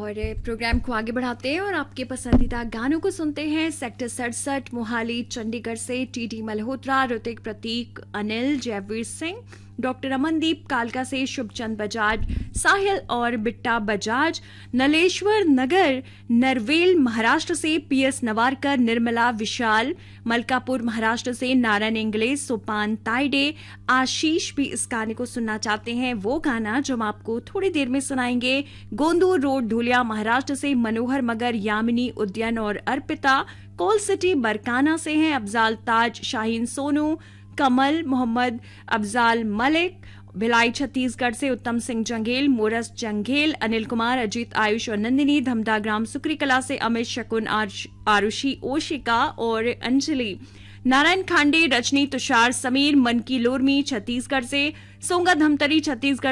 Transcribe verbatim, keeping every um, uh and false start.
और प्रोग्राम को आगे बढ़ाते हैं और आपके पसंदीदा गानों को सुनते हैं। सेक्टर सड़सठ मोहाली चंडीगढ़ से टीटी मल्होत्रा, ऋतिक, प्रतीक, अनिल, जयवीर सिंह, डॉक्टर अमनदीप कालका से शुभचंद बजाज, साहिल और बिट्टा बजाज, नलेश्वर नगर नरवेल महाराष्ट्र से पीएस नवारकर, निर्मला विशाल, मलकापुर महाराष्ट्र से नारायण इंग्ले, सोपान ताइडे, आशीष भी इस गाने को सुनना चाहते हैं। वो गाना जो हम आपको थोड़ी देर में सुनाएंगे। गोंदूर रोड धुलिया महाराष्ट्र से मनोहर मगर, यामिनी उद्यन और अर्पिता, कोल सिटी बरकाना से हैं अफजाल ताज, शाहीन सोनू, कमल, मोहम्मद अफजाल मलिक, भिलाई छत्तीसगढ़ से उत्तम सिंह जंगेल, मोरस जंगेल, अनिल कुमार, अजीत, आयुष और नंदिनी, धमदा ग्राम सुक्री कला से अमित, शकुन, आरुषि, ओशिका और अंजलि, नारायण खांडे, रजनी, तुषार, समीर, मनकी लोरमी छत्तीसगढ़ से, सोंगा धमतरी छत्तीसगढ़